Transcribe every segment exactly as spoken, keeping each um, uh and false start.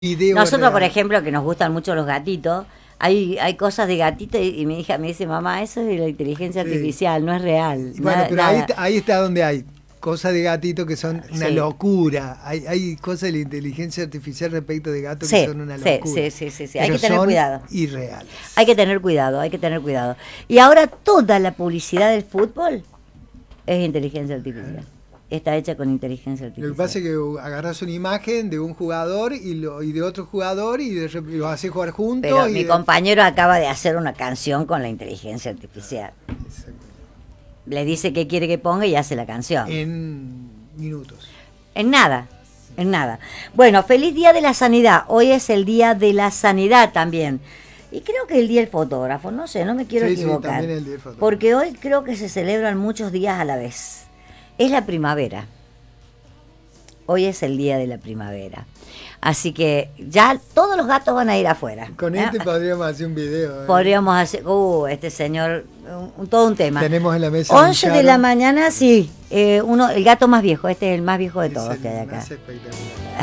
Video Nosotros, real. por ejemplo, que nos gustan mucho los gatitos, hay, hay cosas de gatito y, y mi hija me dice, mamá, eso es de la inteligencia Sí. artificial, no es real. Y bueno, nada, pero ahí, nada. está- ahí está donde hay cosas de gatito que son una Sí. locura. Hay, hay cosas de la inteligencia artificial respecto de gatos Sí, que son una sí, locura. sí, sí, sí, sí. Hay Pero que tener son cuidado. irreales. Hay que tener cuidado, hay que tener cuidado. Y ahora toda la publicidad del fútbol es inteligencia artificial. Está hecha con inteligencia Lo que artificial. pasa es que agarras una imagen de un jugador y, lo, y de otro jugador y, de, rep- y los haces jugar juntos. Pero y mi de- compañero acaba de hacer una canción con la inteligencia artificial. Exacto. Le dice qué quiere que ponga y hace la canción. En minutos. En nada, en nada. Bueno, feliz Día de la Sanidad. Hoy es el Día de la Sanidad también. Y creo que el Día del Fotógrafo, no sé, no me quiero Sí, sí, equivocar. también el Día del Fotógrafo. Porque hoy creo que se celebran muchos días a la vez. Es la primavera. Hoy es el Día de la Primavera. Así que ya todos los gatos van a ir afuera. Con ¿eh? este podríamos hacer un video. ¿eh? Podríamos hacer, uh, este señor, un- todo un tema. Tenemos en la mesa un once de la Sharon. mañana, sí, eh, uno, el gato más viejo, este es el más viejo de Es todos el que hay acá. más espectacular.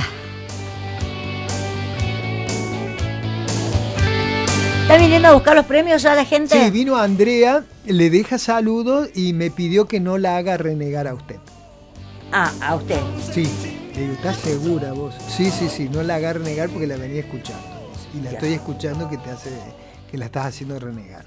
¿Está viniendo a buscar los premios ya la gente? Sí, vino Andrea, le deja saludos y me pidió que no la haga renegar a usted. Ah, a usted. Sí, le digo, ¿estás segura vos? Sí, sí, sí, no la haga renegar porque la venía escuchando. Y la Ya. estoy escuchando que te hace, que la estás haciendo renegar.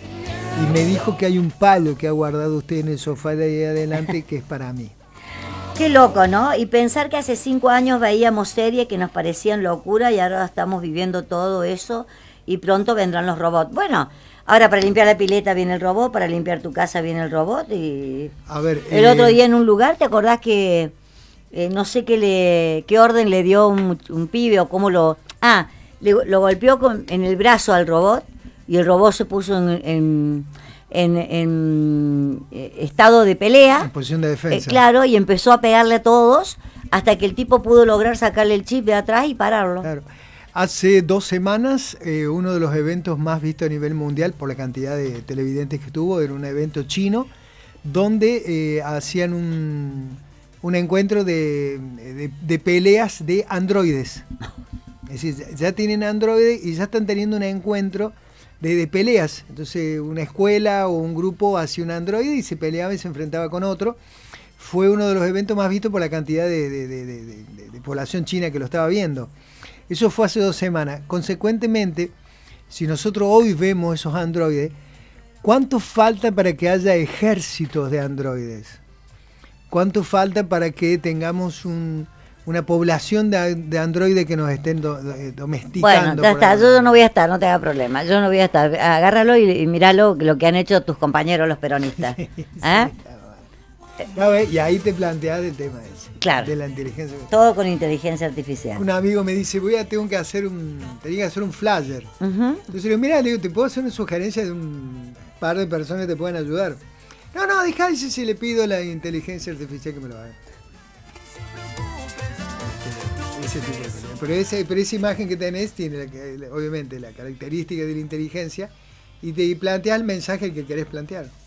Y me dijo que hay un palo que ha guardado usted en el sofá de ahí adelante que es para mí. Qué loco, ¿no? Y pensar que hace cinco años veíamos series que nos parecían locura y ahora estamos viviendo todo eso y pronto vendrán los robots. Bueno, ahora para limpiar la pileta viene el robot, para limpiar tu casa viene el robot y... A ver, El eh, otro día en un lugar, ¿te acordás que eh, no sé qué le qué orden le dio un, un pibe o cómo lo... Ah, le- lo golpeó con, en el brazo al robot y el robot se puso en, en, en- en, eh, estado de pelea. en posición de Eh, defensa. claro, y empezó a pegarle a todos hasta que el tipo pudo lograr sacarle el chip de atrás y pararlo. Claro. Hace dos semanas, eh, uno de los eventos más vistos a nivel mundial por la cantidad de televidentes que tuvo, era un evento chino, donde eh, hacían un, un encuentro de, de- de peleas de androides. Es decir, ya, ya tienen androides y ya están teniendo un encuentro de, de peleas. Entonces, una escuela o un grupo hacía un androide y se peleaba y se enfrentaba con otro. Fue uno de los eventos más vistos por la cantidad de, de- de- de- de- de población china que lo estaba viendo. Eso fue hace dos semanas. Consecuentemente, si nosotros hoy vemos esos androides, ¿cuánto falta para que haya ejércitos de androides? ¿Cuánto falta para que tengamos un- una población de, de androides que nos estén do- eh, domesticando? Bueno, ya por está, ahí? yo no voy a estar, no te haga problema, yo no voy a estar. Agárralo y, y míralo lo que han hecho tus compañeros los peronistas. ¿Eh? Ya ves, y ahí te planteas el tema ese, Claro. de la inteligencia. Todo con inteligencia artificial. Un amigo me dice, voy a tengo que hacer un, tenía que hacer un flyer. Ujú. Entonces le digo, mira, le digo, te puedo hacer una sugerencia de un par de personas que te pueden ayudar. No, no, dejá, dice, si le pido a la inteligencia artificial que me lo haga. Ese tipo de cosas. Pero, ese, pero esa imagen que tenés tiene, la que- obviamente, la característica de la inteligencia y te plantea el mensaje que querés plantear.